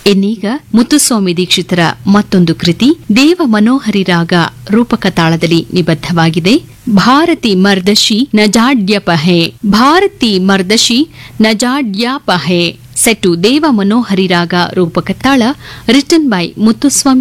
ಇನ್ನೀಗ ಮುತ್ತುಸ್ವಾಮಿ ದೀಕ್ಷಿತರ ಮತ್ತೊಂದು ಕೃತಿ ದೇವ ಮನೋಹರಿ ರಾಗ ರೂಪಕ ತಾಳದಲ್ಲಿ ನಿಬದ್ಧವಾಗಿದೆ. ಭಾರತಿ ಮರ್ದಶಿ ನಜಾಡ್ಯಪಹೆ, ಭಾರತಿ ಮರ್ದಶಿ ನಜಾಡ್ಯಾಪಹೆ. ಸೆಟ್ಟು ದೇವ ಮನೋಹರಿ ರಾಗ ರೂಪಕ ತಾಳ ರಿಟನ್ ಬೈ ಮುತ್ತುಸ್ವಾಮಿ